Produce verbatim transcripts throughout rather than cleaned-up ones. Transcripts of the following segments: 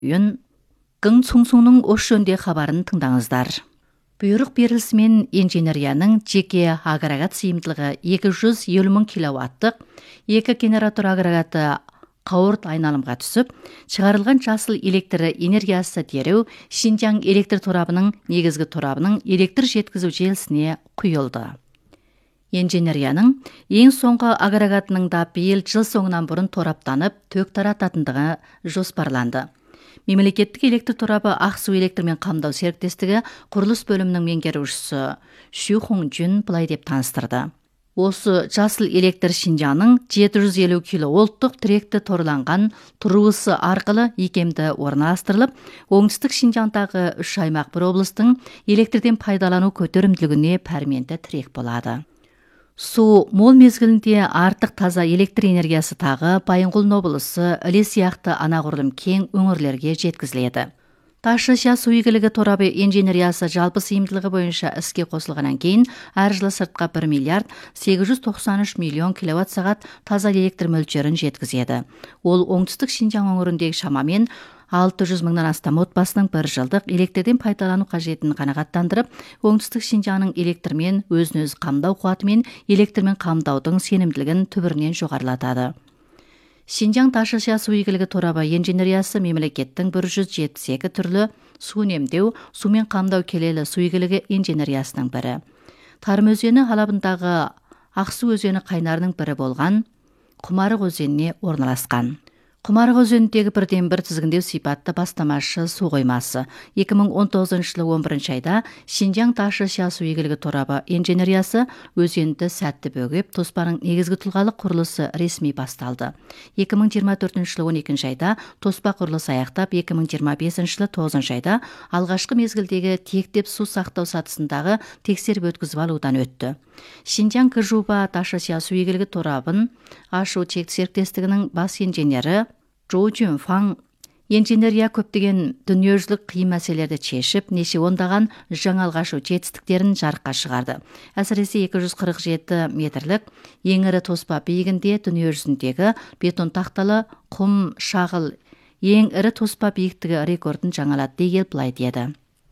Үйін Гың Цунсунның ош жөнде хабарын тыңдаңыздар. Бұйрық берілісімен инженерияның жеке агрегат сыйымдылығы екі жүз елу мың киловаттық екі генератор агрегаты қауырт айналымға түсіп, шығарылған жасыл электр энергиясы дереу Шинжаң электр торабының негізгі торабының электр жеткізу желісіне құйылды. Инженерияның ең соңғы агрегатының да биыл жыл соңынан бұрын тораптанып, төк тарататындығы жоспарланды. Мемлекеттік электр торабы Ақсу электрмен қамдау серіктестігі құрылыс бөлімінің меңгерушісі Шу Хонgjun былай деп таныстырды. Осы жасыл электр Шинжаңның жеті жүз елу киловольттық тіректі торланған тұрғысы арқылы икемді орналастырылып, оңтүстік Шинжаңдағы үш аймақ бір облыстың электрден пайдалану көтерімділігіне пәрменді тірек болады. Су мол мезгілінде артық таза электр энергиясы тағы Байынқұлын облысы, Іле сияқты анағұрлым кең өңірлерге жеткізіледі. Ташыша су игілігі торабы инженериясы жалпы сыйымдылығы бойынша іске қосылғаннан кейін әр жылы сыртқа бір миллиард сегіз жүз тоқсан үш миллион киловатт сағат таза электр мөлшерін жеткізеді. Ол оңтүстік Шинжаң өңіріндегі шамамен алты жүз мыңнан астам отбасының бір жылдық электрден пайдалану қажетін қанағаттандырып, оңтүстік Шинжаңның электрмен өзін-өзі қамдау қуатымен электрмен қамдаудың сенімділігін түбірінен жоғарылатады. Шинжаң Ташыша су игілігі торабы инженериясы мемлекеттің бір жүз жетпіс екі түрлі су үнемдеу, сумен қамдау келелі су игілігі инженериясының бірі. Тарым өзені алабындағы Ақсу өзені қайнарының бірі болған Құмарық өзеніне орналасқан. Құмарық өзеніндегі бірден бір тізгіндеу сипатты бастамашы су қоймасы. екі мың он тоғызыншы жылы он бірінші айда Шинжаң Ташыша су игілігі торабы инженериясы өзенді сәтті бөгеп, тоспаның негізгі тұлғалық құрылысы ресми басталды. екі мың жиырма төртінші жылы он екінші айда тоспа құрылысы аяқтап, екі мың жиырма бесінші жылы тоғызыншы айда алғашқы мезгілдегі тектеп су сақтау сатысындағы тексеріп өткізіп алудан өтті. Шинжаң Кыжуба Ташыша су игілігі торабын ашу чекті серіктестігінің бас инженері Чжоу Джунфаң инженерия көптеген дүниежүзілік қиын мәселелерді шешіп, неше ондаған жаңалық ашу жетістіктерін жарыққа шығарды. Әсіресе екі жүз қырық жеті метрлік ең ірі тоспа биігінде дүниежүзіндегі бетон тақталы құм шағыл ең ірі тоспа биіктігі рекордын жаңалады деген былай деді.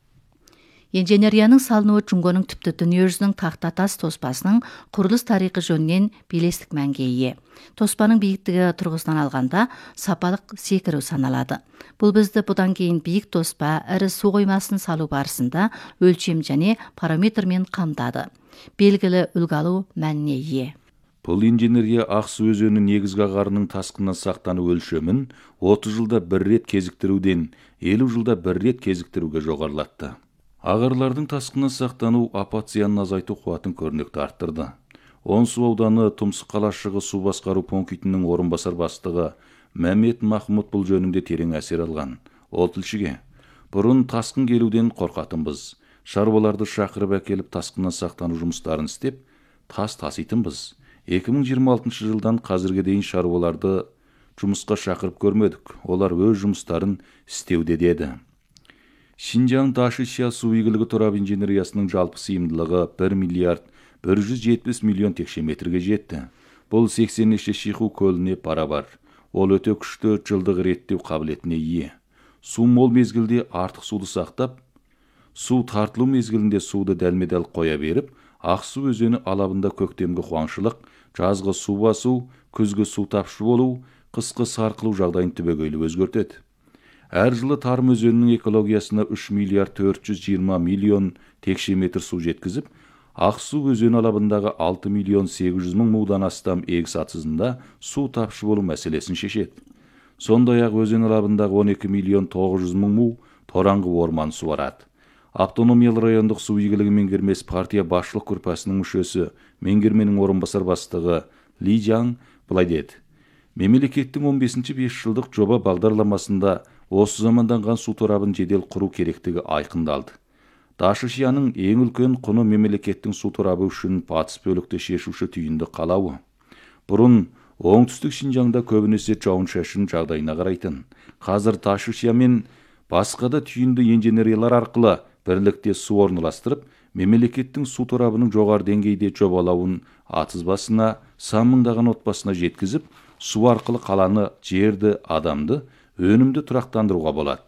Инженерияның салынуы Жұңгоның тіпті дүниежүзінің тақта тас тоспасының құрылыс тарихы жөнінен белестік мәнге ие. Тоспаның биіктігі тұрғысынан алғанда сапалық секіру саналады. Бұл бізді бұдан кейін биік тоспа ірі су қоймасын салу барысында өлшем және параметрмен қамтады. Белгілі үлгі алу мәніне ие. Бұл инженерия Ақсу өзені негізгі ағарының тасқыннан сақтану өлшемін отыз жылда бір рет кезіктіруден елу жылда бір рет кезіктіруге жоғарылатты. Ағарлардың тасқыннан сақтану апат зиянын азайту қуатын көрнекті арттырды. Онсу ауданы Тұмсық қалашығы су басқару пунктінің орынбасар бастығы Мәмет Махмұт бұл жөнінде терең әсер алған. Ол тілшіге: бұрын тасқын келуден қорқатынбыз. Шаруаларды шақырып әкеліп тасқыннан сақтану жұмыстарын істеп, тас таситынбыз. екі мың жиырма алтыншы жылдан қазірге дейін шаруаларды жұмысқа шақырып көрмедік. Олар өз жұмыстарын істеуде деді. Шинжаң Ташыша су игілігі торабы инженериясының жалпы сыйымдылығы бір миллиард бір жүз жетпіс миллион текше метрге жетті. Бұл сексенінші Шиху көліне барабар. Ол өте күшті жылдық реттеу қабілетіне ие. Су мол мезгілде артық суды сақтап, су тартылу мезгілінде суды дәлме-дәл қоя беріп, Ақсу өзені алабында көктемгі қуаңшылық, жазғы су басу, күзгі су тапшы болу, қысқы сарқылу жағдайын түбегейлі өзгертеді. Әр жылы Тарым өзенінің экологиясына үш миллиард төрт жүз жиырма миллион текше метр су жеткізіп, Ақсу өзені алабындағы алты миллион сегіз жүз мың мудан астам егіс атсызында су тапшы болу мәселесін шешеді. Сондай-ақ өзен алабындағы он екі миллион тоғыз жүз мың му тораңғы орман суарады. Автономиялы райондық су игілігі меңгермес партия басшылық көрпәсінің мүшесі, меңгерменің орынбасар бастығы Ли Жаң былай деді: мемлекеттің он бесінші бес жылдық жоба бағдарламасында осы заманданған су торабын жедел құру керектігі айқындалды. Ташышияның ең үлкен құны мемлекеттің су торабы үшін батыс бөлікті шешуші түйінді қалауы. Бұрын оңтүстік Шинжаңда көбінесе жауын-шашын жағдайына қарайтын. Қазір Ташышия мен басқа да түйінді инженериялар арқылы бірлікте су орналастырып, мемлекеттің су торабының жоғары деңгейде жобалауын атызбасына, сан мыңдаған отбасына жеткізіп, су арқылы қаланы, жерді, адамды өнімді тұрақтандыруға болады.